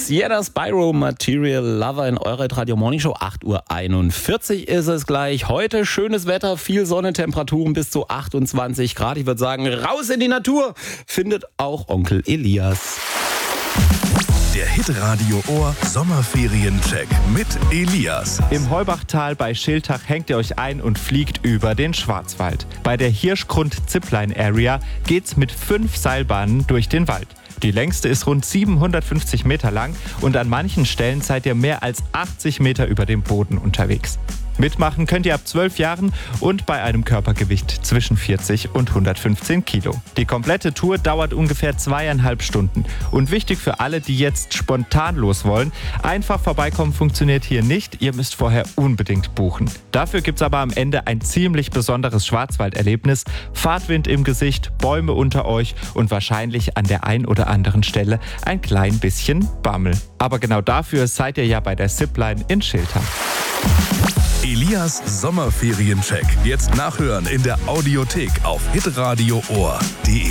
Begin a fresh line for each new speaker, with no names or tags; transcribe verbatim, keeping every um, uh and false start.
Sienna Spyro, Material Lover in eurer Radio Morning Show. acht Uhr einundvierzig ist es gleich. Heute schönes Wetter, viel Sonne, Temperaturen bis zu achtundzwanzig Grad. Ich würde sagen, raus in die Natur, findet auch Onkel Elias.
Der Hitradio Ohr Sommerferien-Check mit Elias.
Im Heubachtal bei Schiltach hängt ihr euch ein und fliegt über den Schwarzwald. Bei der Hirschgrund-Zipline-Area geht's mit fünf Seilbahnen durch den Wald. Die längste ist rund siebenhundertfünfzig Meter lang und an manchen Stellen seid ihr mehr als achtzig Meter über dem Boden unterwegs. Mitmachen könnt ihr ab zwölf Jahren und bei einem Körpergewicht zwischen vierzig und hundertfünfzehn Kilo. Die komplette Tour dauert ungefähr zweieinhalb Stunden. Und wichtig für alle, die jetzt spontan los wollen, einfach vorbeikommen funktioniert hier nicht. Ihr müsst vorher unbedingt buchen. Dafür gibt's aber am Ende ein ziemlich besonderes Schwarzwalderlebnis. Fahrtwind im Gesicht, Bäume unter euch und wahrscheinlich an der ein oder anderen Stelle ein klein bisschen Bammel. Aber genau dafür seid ihr ja bei der Zipline in Schiltach.
Elias Sommerferien-Check. Jetzt nachhören in der Audiothek auf hitradio ohr punkt de.